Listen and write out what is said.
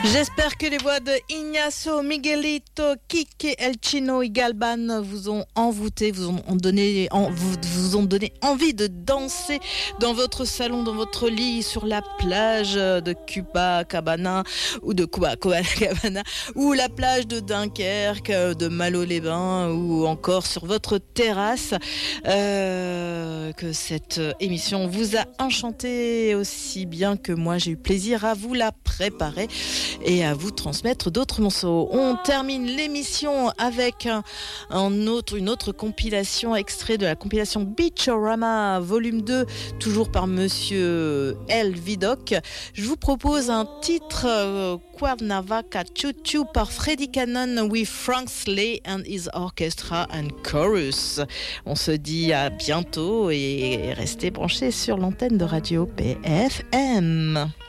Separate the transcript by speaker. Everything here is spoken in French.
Speaker 1: J'espère que les voix de Ignacio, Miguelito, Kike, El Chino et Galban vous ont envoûté, vous ont donné envie de danser dans votre salon, dans votre lit, sur la plage de Copacabana ou de Copacabana ou la plage de Dunkerque, de Malo-les-Bains ou encore sur votre terrasse. Que cette émission vous a enchanté aussi bien que moi. J'ai eu plaisir à vous la préparer et à vous transmettre d'autres morceaux. On termine l'émission avec une autre compilation, extrait de la compilation Beachorama volume 2, toujours par monsieur El Vidoc. Je vous propose un titre Cuernavaca Choo Choo par Freddie Cannon with Frank Slay and his orchestra and chorus. On se dit à bientôt et restez branchés sur l'antenne de Radio PFM.